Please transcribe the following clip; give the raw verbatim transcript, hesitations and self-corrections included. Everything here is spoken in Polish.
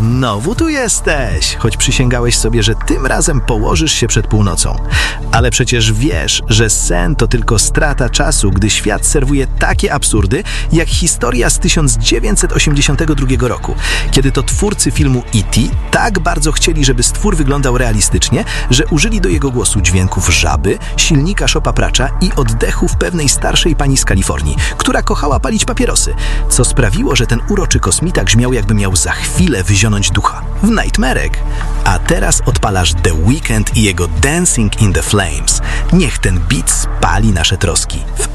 znowu tu jesteś, choć przysięgałeś sobie, że tym razem położysz się przed północą. Ale przecież wiesz, że sen to tylko strata czasu, gdy świat serwuje takie absurdy, jak historia z tysiąc dziewięćset osiemdziesiątego drugiego roku, kiedy to twórcy filmu E T tak bardzo chcieli, żeby stwór wyglądał realistycznie, że użyli do jego głosu dźwięków żaby, silnika szopa pracza i oddechów pewnej starszej pani z Kalifornii, która kochała palić papierosy, co sprawiło, że ten uroczy kosmita grzmiał, jakby miał za chwilę wyzionąć ducha. W Nightmarek. A teraz odpalasz The Weeknd i jego Dancing in the Flames. Niech ten beat spali nasze troski. W